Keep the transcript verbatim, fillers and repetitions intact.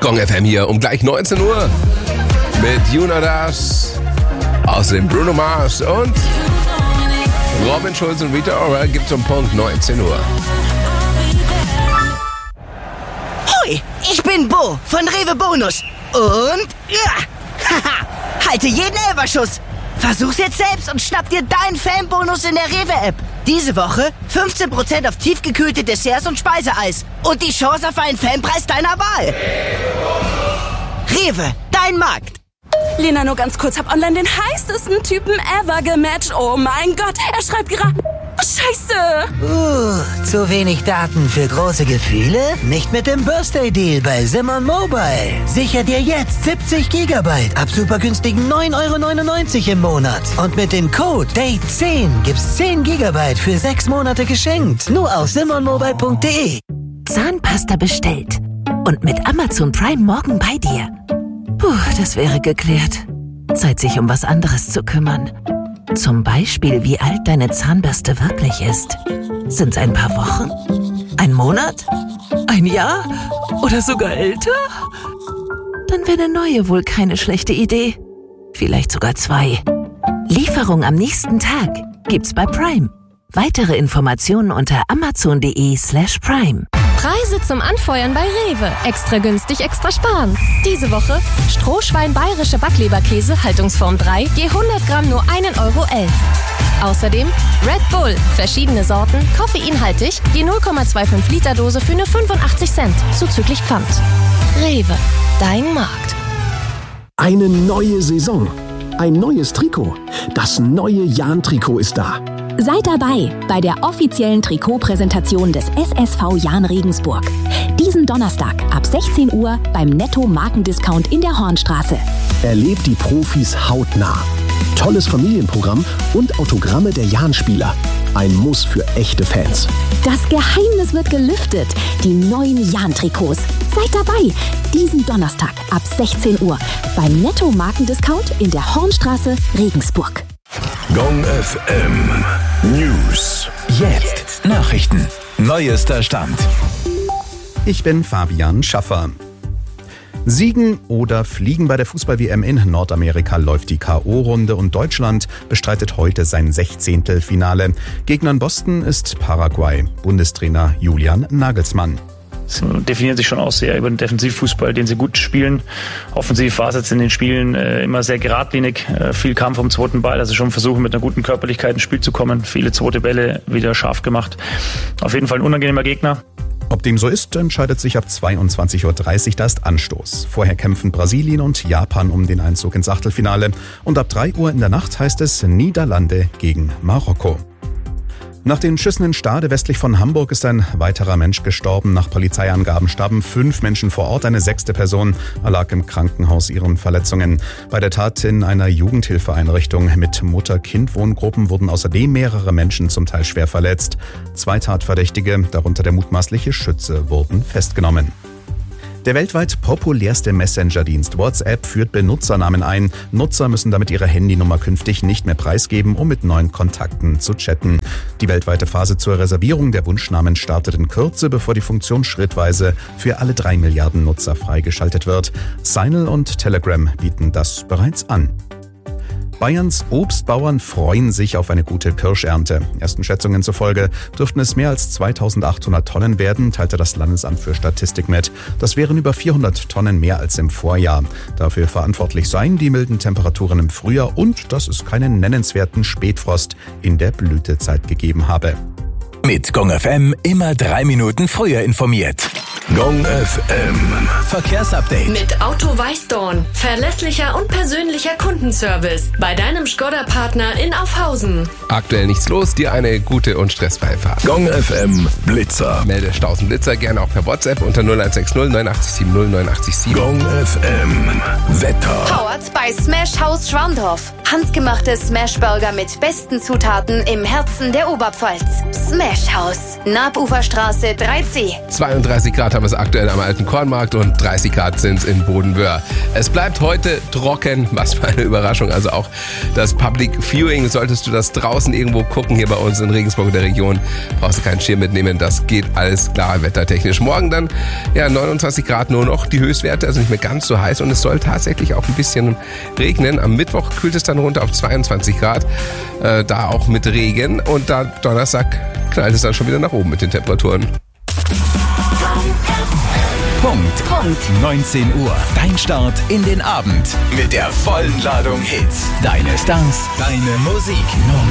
Gong F M hier um gleich neunzehn Uhr mit Junadas, außerdem Bruno Mars und Robin Schulz und Rita Ora gibt's um Punkt neunzehn Uhr. Hoi, ich bin Bo von Rewe Bonus und ja, haha, halte jeden Elferschuss. Versuch's jetzt selbst und schnapp dir deinen Fanbonus in der Rewe-App. Diese Woche fünfzehn Prozent auf tiefgekühlte Desserts und Speiseeis und die Chance auf einen Fanpreis deiner Wahl. Rewe, dein Markt. Lena, nur ganz kurz, hab online den heißesten Typen ever gematcht. Oh mein Gott, er schreibt gerade... Oh, Scheiße! Uh, zu wenig Daten für große Gefühle? Nicht mit dem Birthday-Deal bei Simon Mobile. Sicher dir jetzt siebzig Gigabyte ab super günstigen neun Euro neunundneunzig im Monat. Und mit dem Code Date zehn gibt's zehn Gigabyte für sechs Monate geschenkt. Nur auf simon mobile punkt de. Zahnpasta bestellt. Und mit Amazon Prime morgen bei dir. Puh, das wäre geklärt. Zeit, sich um was anderes zu kümmern. Zum Beispiel, wie alt deine Zahnbürste wirklich ist. Sind's ein paar Wochen? Ein Monat? Ein Jahr? Oder sogar älter? Dann wäre eine neue wohl keine schlechte Idee. Vielleicht sogar zwei. Lieferung am nächsten Tag gibt's bei Prime. Weitere Informationen unter amazon.de slash prime. Preise zum Anfeuern bei Rewe. Extra günstig, extra sparen. Diese Woche Strohschwein bayerische Backleberkäse, Haltungsform drei, je hundert Gramm nur ein Euro elf. Außerdem Red Bull, verschiedene Sorten, koffeinhaltig, je null Komma fünfundzwanzig Liter Dose für nur fünfundachtzig Cent, zuzüglich Pfand. Rewe, dein Markt. Eine neue Saison, ein neues Trikot. Das neue Jahn-Trikot ist da. Seid dabei bei der offiziellen Trikotpräsentation des S S V Jahn Regensburg. Diesen Donnerstag ab sechzehn Uhr beim Netto Markendiscount in der Hornstraße. Erlebt die Profis hautnah. Tolles Familienprogramm und Autogramme der Jahn-Spieler. Ein Muss für echte Fans. Das Geheimnis wird gelüftet. Die neuen Jahn-Trikots. Seid dabei. Diesen Donnerstag ab sechzehn Uhr beim Netto Markendiscount in der Hornstraße Regensburg. Gong F M News. Jetzt Nachrichten. Neuester Stand. Ich bin Fabian Schaffer. Siegen oder fliegen bei der Fußball-W M in Nordamerika läuft die K O-Runde und Deutschland bestreitet heute sein Sechzehntelfinale. Gegner in Boston ist Paraguay. Bundestrainer Julian Nagelsmann. Sie definieren sich schon aus sehr über den Defensivfußball, den sie gut spielen. Offensiv war es jetzt in den Spielen äh, immer sehr geradlinig. Äh, viel kam vom zweiten Ball, also schon versuchen mit einer guten Körperlichkeit ins Spiel zu kommen. Viele zweite Bälle wieder scharf gemacht. Auf jeden Fall ein unangenehmer Gegner. Ob dem so ist, entscheidet sich ab zweiundzwanzig Uhr dreißig, da ist Anstoß. Vorher kämpfen Brasilien und Japan um den Einzug ins Achtelfinale. Und ab drei Uhr in der Nacht heißt es Niederlande gegen Marokko. Nach den Schüssen in Stade westlich von Hamburg ist ein weiterer Mensch gestorben. Nach Polizeiangaben starben fünf Menschen vor Ort. Eine sechste Person erlag im Krankenhaus ihren Verletzungen. Bei der Tat in einer Jugendhilfeeinrichtung mit Mutter-Kind-Wohngruppen wurden außerdem mehrere Menschen zum Teil schwer verletzt. Zwei Tatverdächtige, darunter der mutmaßliche Schütze, wurden festgenommen. Der weltweit populärste Messenger-Dienst WhatsApp führt Benutzernamen ein. Nutzer müssen damit ihre Handynummer künftig nicht mehr preisgeben, um mit neuen Kontakten zu chatten. Die weltweite Phase zur Reservierung der Wunschnamen startet in Kürze, bevor die Funktion schrittweise für alle drei Milliarden Nutzer freigeschaltet wird. Signal und Telegram bieten das bereits an. Bayerns Obstbauern freuen sich auf eine gute Kirschernte. Ersten Schätzungen zufolge dürften es mehr als zweitausendachthundert Tonnen werden, teilte das Landesamt für Statistik mit. Das wären über vierhundert Tonnen mehr als im Vorjahr. Dafür verantwortlich seien die milden Temperaturen im Frühjahr und dass es keinen nennenswerten Spätfrost in der Blütezeit gegeben habe. Mit Gong F M immer drei Minuten früher informiert. Gong F M Verkehrsupdate. Mit Auto Weißdorn. Verlässlicher und persönlicher Kundenservice. Bei deinem Skoda-Partner in Aufhausen. Aktuell nichts los, dir eine gute und stressfreie Fahrt. Gong F M Blitzer. Melde Staus und Blitzer gerne auch per WhatsApp unter null eins sechs null neun acht sieben null neun acht sieben. Gong F M Wetter. Powered bei Smash Haus Schwandorf. Handgemachte Smash-Burger mit besten Zutaten im Herzen der Oberpfalz. Smash Haus. Nabuferstraße drei C. zweiunddreißig Grad haben wir es aktuell am Alten Kornmarkt und dreißig Grad sind es in Bodenwöhr. Es bleibt heute trocken, was für eine Überraschung. Also auch das Public Viewing, solltest du das draußen irgendwo gucken, hier bei uns in Regensburg in der Region, brauchst du keinen Schirm mitnehmen, das geht alles klar wettertechnisch. Morgen dann ja neunundzwanzig Grad nur noch, die Höchstwerte, also nicht mehr ganz so heiß und es soll tatsächlich auch ein bisschen regnen. Am Mittwoch kühlt es dann runter auf zweiundzwanzig Grad, äh, da auch mit Regen und da Donnerstag knallt es dann schon wieder nach oben mit den Temperaturen. Punkt. Punkt. neunzehn Uhr. Dein Start in den Abend mit der vollen Ladung Hits. Deine Stars, deine Musik.